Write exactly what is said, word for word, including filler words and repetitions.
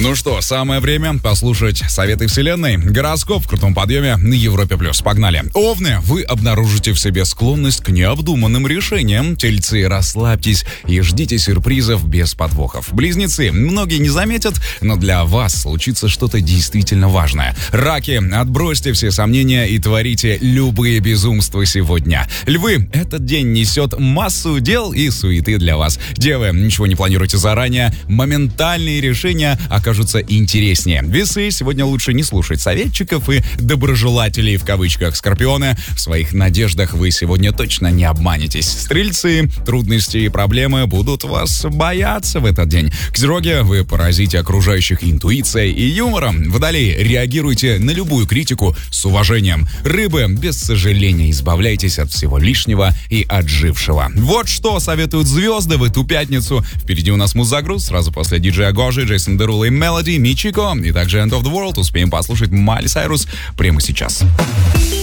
Ну что, самое время послушать советы вселенной. Гороскоп в крутом подъеме на Европе плюс. Погнали. Овны, вы обнаружите в себе склонность к необдуманным решениям. Тельцы, расслабьтесь и ждите сюрпризов без подвохов. Близнецы, многие не заметят, но для вас случится что-то действительно важное. Раки, отбросьте все сомнения и творите любые безумства сегодня. Львы, этот день несет массу дел и суеты для вас. Девы, ничего не планируйте заранее. Моментальные решения окажутся интереснее. Весы, сегодня лучше не слушать советчиков и доброжелателей в кавычках. Скорпионы, в своих надеждах вы сегодня точно не обманетесь. Стрельцы, трудности и проблемы будут вас бояться в этот день. Козероги, вы поразите окружающих интуицией и юмором. Водолеи, реагируйте на любую критику с уважением. Рыбы, без сожаления избавляйтесь от всего лишнего и отжившего. Вот что советуют звезды в эту пятницу. Впереди у нас музагруз, сразу после диджея Гожи, Джейсон Деруло и Мелоди, Мичико, и также End of the World. Успеем послушать Майли Сайрус прямо сейчас.